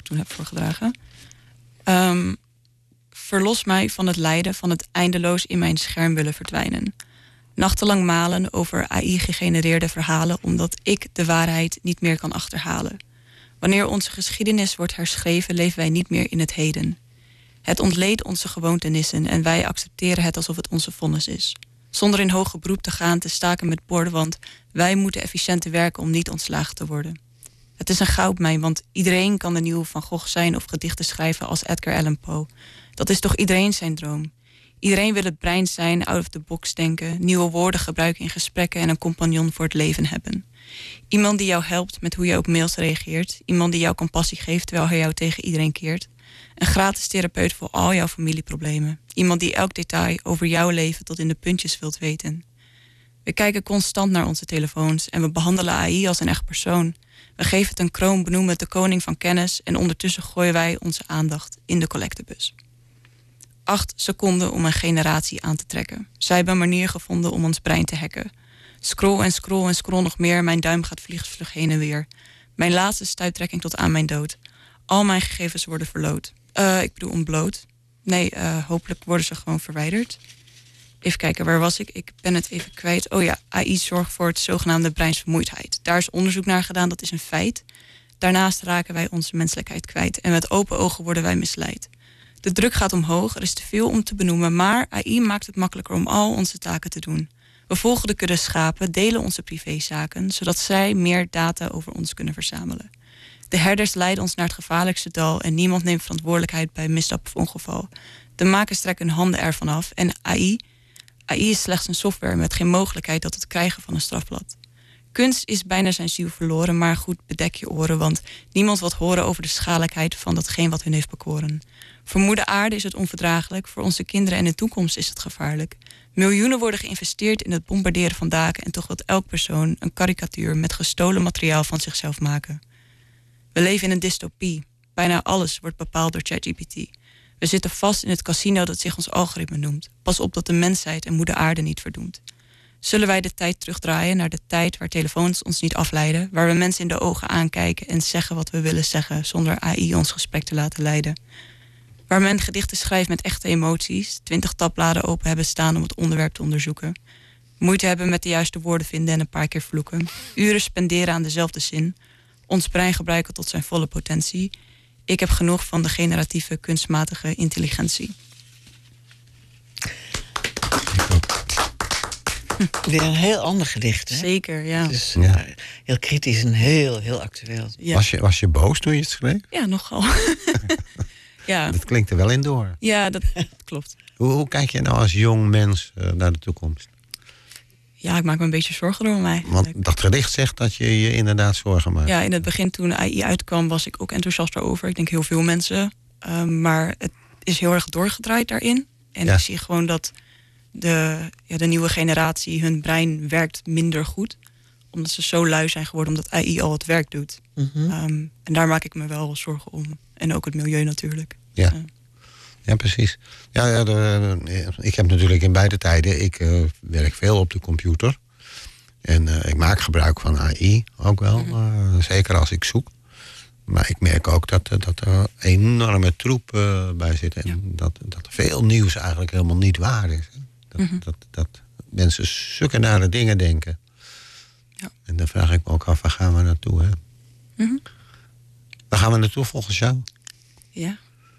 toen heb voorgedragen. Verlos mij van het lijden van het eindeloos in mijn scherm willen verdwijnen. Nachtenlang malen over AI-gegenereerde verhalen, omdat ik de waarheid niet meer kan achterhalen. Wanneer onze geschiedenis wordt herschreven, leven wij niet meer in het heden. Het ontleedt onze gewoontenissen en wij accepteren het alsof het onze vonnis is. Zonder in hoger beroep te gaan, te staken met borden, want wij moeten efficiënter werken om niet ontslagen te worden. Het is een goudmijn, want iedereen kan de nieuwe Van Gogh zijn of gedichten schrijven als Edgar Allan Poe. Dat is toch iedereen zijn droom? Iedereen wil het brein zijn, out of the box denken, nieuwe woorden gebruiken in gesprekken en een compagnon voor het leven hebben. Iemand die jou helpt met hoe je op mails reageert. Iemand die jou compassie geeft terwijl hij jou tegen iedereen keert. Een gratis therapeut voor al jouw familieproblemen. Iemand die elk detail over jouw leven tot in de puntjes wilt weten. We kijken constant naar onze telefoons en we behandelen AI als een echt persoon. We geven het een kroon, benoemen het de koning van kennis en ondertussen gooien wij onze aandacht in de collectebus. 8 seconden om een generatie aan te trekken. Zij hebben een manier gevonden om ons brein te hacken. Scroll en scroll en scroll nog meer. Mijn duim gaat vliegensvlug heen en weer. Mijn laatste stuiptrekking tot aan mijn dood. Al mijn gegevens worden verloot. Ik bedoel ontbloot. Nee, hopelijk worden ze gewoon verwijderd. Even kijken, waar was ik? Ik ben het even kwijt. Oh ja, AI zorgt voor het zogenaamde breinsvermoeidheid. Daar is onderzoek naar gedaan, dat is een feit. Daarnaast raken wij onze menselijkheid kwijt. En met open ogen worden wij misleid. De druk gaat omhoog, er is te veel om te benoemen, maar AI maakt het makkelijker om al onze taken te doen. We volgen de kudde schapen, delen onze privézaken, zodat zij meer data over ons kunnen verzamelen. De herders leiden ons naar het gevaarlijkste dal en niemand neemt verantwoordelijkheid bij misstap of ongeval. De makers trekken hun handen ervan af en AI is slechts een software met geen mogelijkheid tot het krijgen van een strafblad. Kunst is bijna zijn ziel verloren, maar goed, bedek je oren, want niemand wil horen over de schadelijkheid van datgene wat hun heeft bekoren. Voor moeder aarde is het onverdraaglijk, voor onze kinderen en de toekomst is het gevaarlijk. Miljoenen worden geïnvesteerd in het bombarderen van daken en toch wil elk persoon een karikatuur met gestolen materiaal van zichzelf maken. We leven in een dystopie. Bijna alles wordt bepaald door ChatGPT. We zitten vast in het casino dat zich ons algoritme noemt. Pas op dat de mensheid en moeder aarde niet verdoemt. Zullen wij de tijd terugdraaien naar de tijd waar telefoons ons niet afleiden, waar we mensen in de ogen aankijken en zeggen wat we willen zeggen zonder AI ons gesprek te laten leiden? Waar men gedichten schrijft met echte emoties, 20 tabbladen open hebben staan om het onderwerp te onderzoeken. Moeite hebben met de juiste woorden vinden en een paar keer vloeken. Uren spenderen aan dezelfde zin. Ons brein gebruiken tot zijn volle potentie. Ik heb genoeg van de generatieve kunstmatige intelligentie. Weer een heel ander gedicht, hè? Zeker, ja. Dus heel kritisch en heel actueel. Ja. Was je boos toen je het schreef? Ja, nogal. Ja. Dat klinkt er wel in door. Ja, dat klopt. Hoe kijk je nou als jong mens naar de toekomst? Ja, ik maak me een beetje zorgen door mij. Want dat gedicht zegt dat je je inderdaad zorgen maakt. Ja, in het begin toen AI uitkwam was ik ook enthousiast daarover. Ik denk heel veel mensen. Maar het is heel erg doorgedraaid daarin. En ik zie gewoon dat de nieuwe generatie, hun brein werkt minder goed. Omdat ze zo lui zijn geworden omdat AI al het werk doet. Mm-hmm. En daar maak ik me wel zorgen om. En ook het milieu natuurlijk. Ja. Ja, precies. Ik heb natuurlijk in beide tijden... Ik werk veel op de computer. En ik maak gebruik van AI ook wel. Zeker als ik zoek. Maar ik merk ook dat er enorme troep bij zit. En dat er veel nieuws eigenlijk helemaal niet waar is. Dat mensen zulke nare dingen denken. Ja. En dan vraag ik me ook af, waar gaan we naartoe? Hè? Mm-hmm. Waar gaan we naartoe volgens jou? Ja...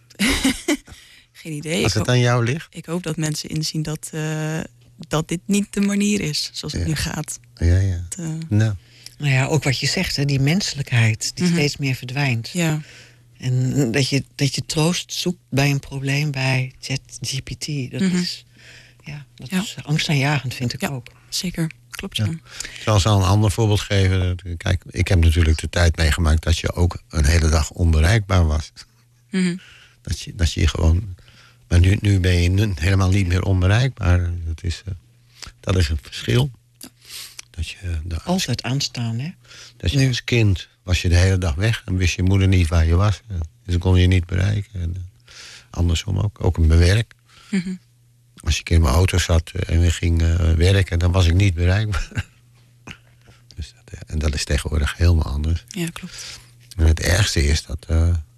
Geen idee. Als het aan jou ligt? Ik hoop dat mensen inzien dat dit niet de manier is zoals het nu gaat. Ja. Nou ja, ook wat je zegt, hè, die menselijkheid die steeds meer verdwijnt. Ja. En dat je troost zoekt bij een probleem bij ChatGPT. Dat is angstaanjagend, vind ik ook. Zeker, klopt. Ja. Ik zal een ander voorbeeld geven. Kijk, ik heb natuurlijk de tijd meegemaakt dat je ook een hele dag onbereikbaar was. Mm-hmm. Dat je gewoon... Maar nu ben je helemaal niet meer onbereikbaar. Dat is een verschil. Dat je altijd aanstaan, hè? Dat je als kind was je de hele dag weg... en wist je moeder niet waar je was. Dus dan kon je niet bereiken. En andersom ook in mijn werk. Mm-hmm. Als ik in mijn auto zat en we gingen werken... dan was ik niet bereikbaar. En dat is tegenwoordig helemaal anders. Ja, klopt. En het ergste is dat